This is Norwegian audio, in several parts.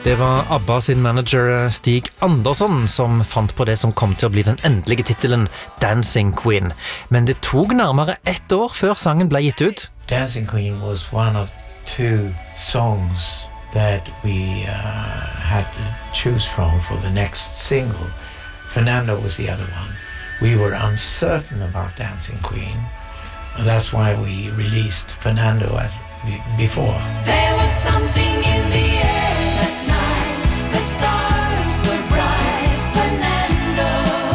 Det var ABBA sin manager Stig Andersson som fant på det som kom til å bli den endelige titelen Dancing Queen. Men det tog nærmere 1 år før sangen ble gitt ut. Dancing Queen was one of 2 songs that we had to choose from for the next single. Fernando was the other one. We were uncertain about Dancing Queen, and that's why we released Fernando as before. There was something in the air that night. The stars were bright. Fernando.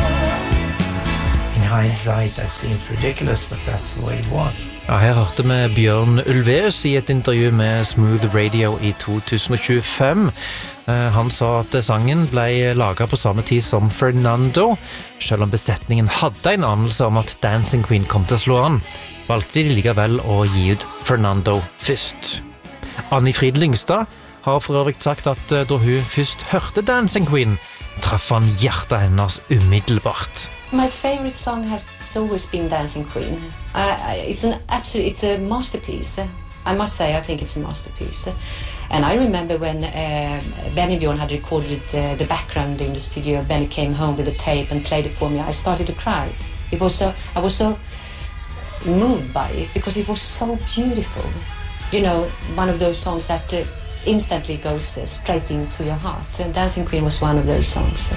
In hindsight, that seems ridiculous, but that's the way it was. Ja, her hørte vi Bjørn Ulvaeus i et intervju med Smooth Radio i 2025. Han sa at sangen ble laget på samme tid som Fernando. Selv om besetningen hadde en anelse om at Dancing Queen kom til å slå an, valgte de likevel å gi ut Fernando først. Anni Frid Lyngstad har for øvrig sagt at da hun først hørte Dancing Queen, traff han hjertet hennes umiddelbart. My favorite song has always been Dancing Queen. It's a masterpiece. I must say, I think it's a masterpiece. And I remember when Benny Bjorn had recorded the background in the studio. Benny came home with a tape and played it for me. I started to cry. I was so moved by it because it was so beautiful. You know, one of those songs that instantly goes straight into your heart. And Dancing Queen was one of those songs.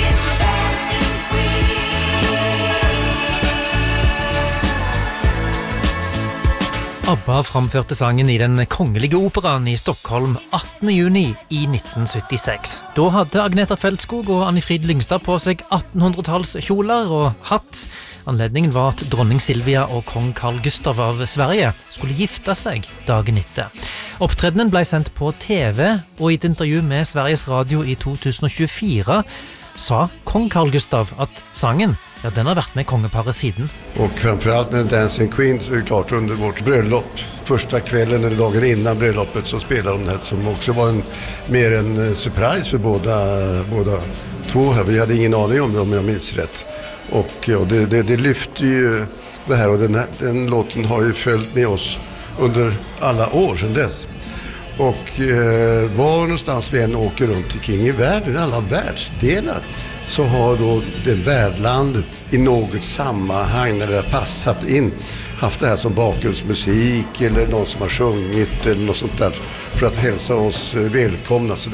ABBA framførte sangen i den kongelige operaen i Stockholm 18. juni i 1976. Da hadde Agneta Feldskog og Anni Frid Lyngstad på seg 1800-talls kjoler og hatt. Anledningen var at dronning Silvia og kong Carl Gustav av Sverige skulle gifte seg dagen etter. Opptredenen ble sendt på TV, og i et intervju med Sveriges Radio i 2024 sa kong Carl Gustav at sangen, ja, den har vært med kongeparet siden. Och framförallt när Dancing Queen så är det klart under vårt bröllop. Första kvällen eller dagen innan bröllopet så spelade de det som också var mer en surprise för båda två här. Vi hade ingen aning om det om jag minns rätt. Och det lyfte ju det här och den låten har ju följt med oss under alla år sedan dess. Och var någonstans vi än åker runt omkring i världen, i alla världsdelar, så har då det värdlandet i något sammanhang när det har passat in haft det här som bakgrundsmusik eller någon som har sjungit eller något sånt där för att hälsa oss välkomna. Så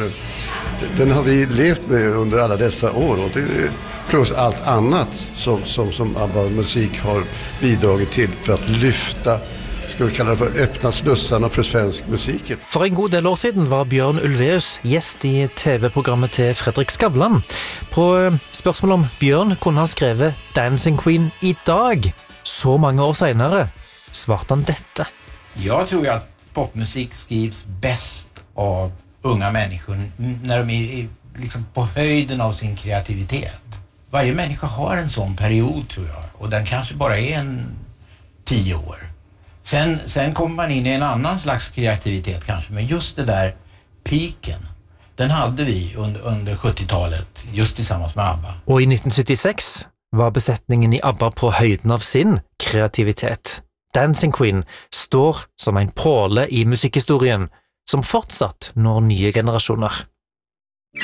den har vi levt med under alla dessa år och det plus allt annat som ABBA-musik har bidragit till för att lyfta, ska vi kalla det för öppna slussarna för svensk musik. For en god del år siden var Bjørn Ulvaeus gjest i TV-programmet til Fredrik Skavlan. På spørsmål om Bjørn kunne ha skrevet Dancing Queen i dag, så mange år senere, svarte han dette. Jag tror att popmusik skrivs bäst av unga människor när de är liksom på höjden av sin kreativitet. Varje människa har en sån period, tror jag, och den kanske bara är 10 år. Sen kommer man in i en annan slags kreativitet kanske, men just det där piken, den hade vi under 70-talet just tillsammans med ABBA. Og i 1976 var besetningen i ABBA på høyden av sin kreativitet. Dancing Queen står som en påle i musikkhistorien som fortsatt når nye generasjoner.